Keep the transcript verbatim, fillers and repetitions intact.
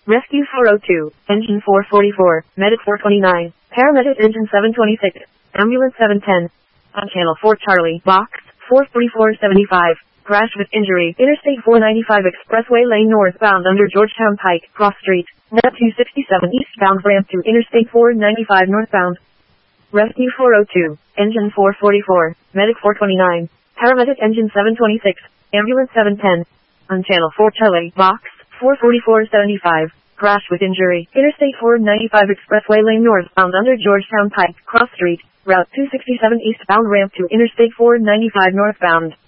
Rescue four oh two, Engine four forty-four, Medic four twenty-nine, Paramedic Engine seven twenty-six, Ambulance seven ten. On Channel four Charlie, Box four forty-four seventy-five, crash with injury, Interstate four ninety-five Expressway lane northbound under Georgetown Pike, Cross Street, net two sixty-seven eastbound ramp to Interstate four ninety-five northbound. Rescue four oh two, Engine four forty-four, Medic four twenty-nine, Paramedic Engine seven twenty-six, Ambulance seven ten. On Channel four Charlie, Box four forty-four seventy-five, crash with injury, Interstate four ninety-five Expressway lane northbound under Georgetown Pike, Cross Street, Route two sixty-seven eastbound ramp to Interstate four ninety-five northbound.